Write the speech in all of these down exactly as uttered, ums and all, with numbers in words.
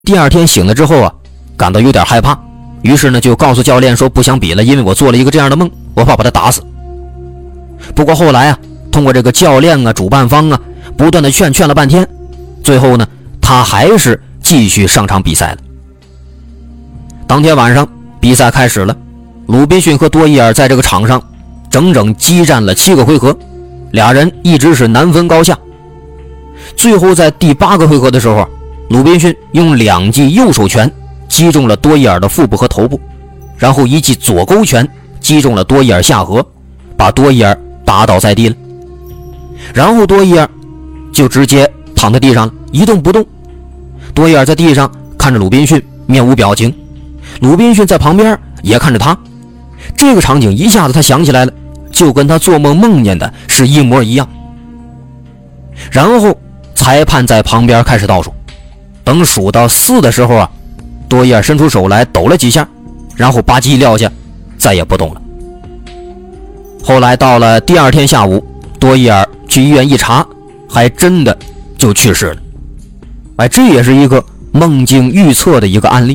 第二天醒了之后啊，感到有点害怕，于是呢就告诉教练说不想比了，因为我做了一个这样的梦，我怕把他打死。不过后来啊，通过这个教练啊、主办方啊不断的劝劝了半天，最后呢他还是继续上场比赛了。当天晚上比赛开始了，鲁滨逊和多伊尔在这个场上整整激战了七个回合，俩人一直是难分高下。最后在第八个回合的时候，鲁滨逊用两记右手拳击中了多伊尔的腹部和头部，然后一记左勾拳击中了多伊尔下颌，把多伊尔打倒在地了。然后多伊尔就直接躺在地上了，一动不动。多伊尔在地上看着鲁滨逊，面无表情。鲁滨逊在旁边也看着他。这个场景一下子他想起来了，就跟他做梦梦见的是一模一样。然后裁判在旁边开始倒数，等数到四的时候啊，多伊尔伸出手来抖了几下，然后吧唧撂下，再也不动了。后来到了第二天下午，多伊尔去医院一查，还真的就去世了。哎，这也是一个梦境预测的一个案例。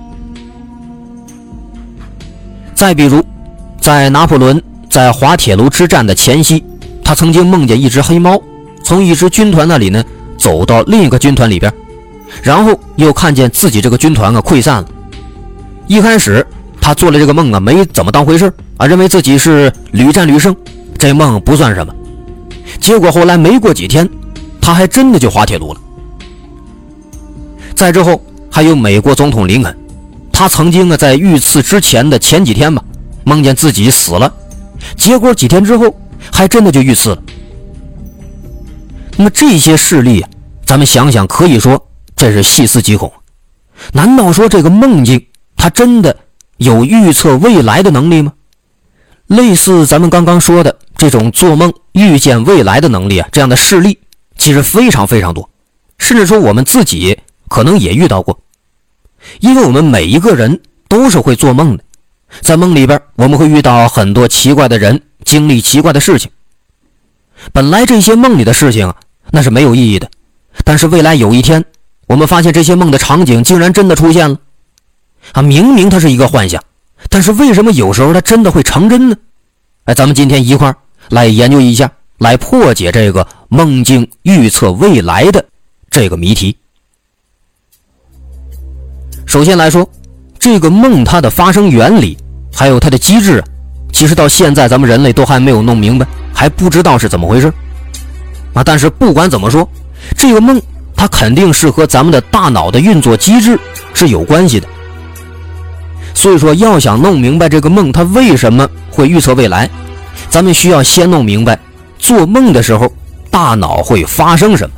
再比如，在拿破仑在滑铁卢之战的前夕，他曾经梦见一只黑猫从一支军团那里呢走到另一个军团里边，然后又看见自己这个军团啊溃散了。一开始他做了这个梦啊，没怎么当回事啊，认为自己是屡战屡胜，这梦不算什么。结果后来没过几天，他还真的就滑铁卢了。再之后还有美国总统林肯，他曾经啊在遇刺之前的前几天吧，梦见自己死了，结果几天之后还真的就遇刺了。那么这些事例啊，咱们想想，可以说这是细思极恐。难道说这个梦境它真的有预测未来的能力吗？类似咱们刚刚说的这种做梦预见未来的能力啊，这样的事例其实非常非常多，甚至说我们自己可能也遇到过。因为我们每一个人都是会做梦的，在梦里边我们会遇到很多奇怪的人，经历奇怪的事情。本来这些梦里的事情啊，那是没有意义的，但是未来有一天我们发现这些梦的场景竟然真的出现了啊！明明它是一个幻想，但是为什么有时候它真的会成真呢？哎，咱们今天一块儿来研究一下，来破解这个梦境预测未来的这个谜题。首先来说，这个梦它的发生原理还有它的机制啊，其实到现在咱们人类都还没有弄明白，还不知道是怎么回事啊。但是不管怎么说，这个梦它肯定是和咱们的大脑的运作机制是有关系的。所以说要想弄明白这个梦它为什么会预测未来，咱们需要先弄明白做梦的时候大脑会发生什么。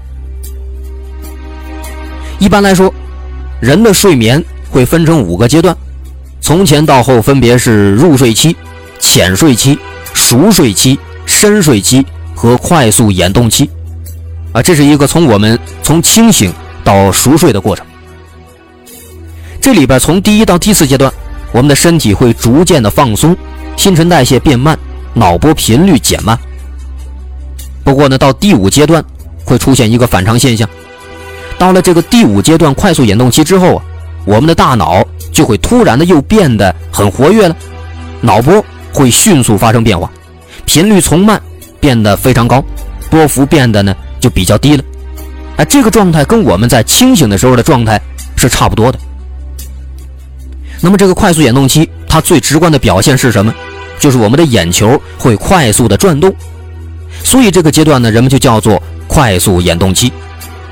一般来说，人的睡眠会分成五个阶段，从前到后分别是入睡期、浅睡期、熟睡期、深睡期和快速眼动期啊，这是一个从我们从清醒到熟睡的过程。这里边从第一到第四阶段，我们的身体会逐渐的放松，新陈代谢变慢，脑波频率减慢。不过呢，到第五阶段会出现一个反常现象，到了这个第五阶段快速眼动期之后啊，我们的大脑就会突然的又变得很活跃了，脑波会迅速发生变化，频率从慢变得非常高，波幅变得呢就比较低了。啊，这个状态跟我们在清醒的时候的状态是差不多的。那么这个快速眼动期它最直观的表现是什么？就是我们的眼球会快速的转动，所以这个阶段呢，人们就叫做快速眼动期。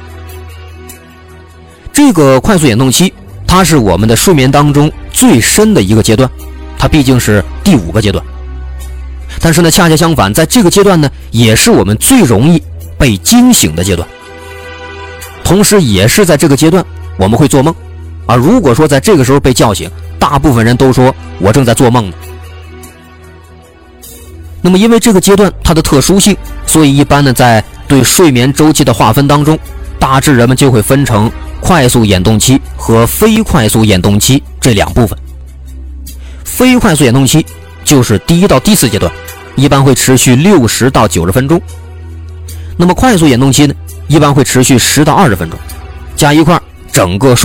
这个快速眼动期它是我们的睡眠当中最深的一个阶段，它毕竟是第五个阶段。但是呢，恰恰相反，在这个阶段呢，也是我们最容易被惊醒的阶段，同时也是在这个阶段我们会做梦啊。如果说在这个时候被叫醒，大部分人都说我正在做梦呢。那么因为这个阶段它的特殊性，所以一般呢在对睡眠周期的划分当中，大致人们就会分成快速眼动期和非快速眼动期这两部分。非快速眼动期就是第一到第四阶段，一般会持续六十到九十分钟。那么快速眼动期呢，一般会持续十到二十分钟，加一块整个